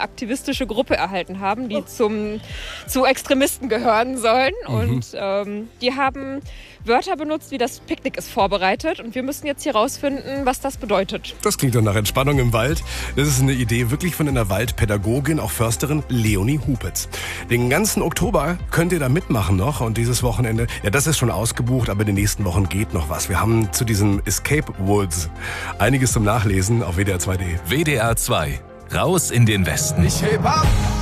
aktivistische Gruppe erhalten haben, die zu Extremisten gehören sollen. Und die haben Wörter benutzt, wie das Picknick ist vorbereitet. Und wir müssen jetzt hier rausfinden, was das bedeutet. Das klingt doch nach Entspannung im Wald. Das ist eine Idee wirklich von einer Waldpädagogin, auch Försterin Leonie Hupitz. Den ganzen Oktober könnt ihr da mitmachen noch. Und dieses Wochenende, ja, das ist schon ausgebucht, aber in den nächsten Wochen geht noch was. Wir haben zu diesem Escape Woods einiges zum Nachlesen auf WDR 2.de. WDR 2. Raus in den Westen. Ich heb ab!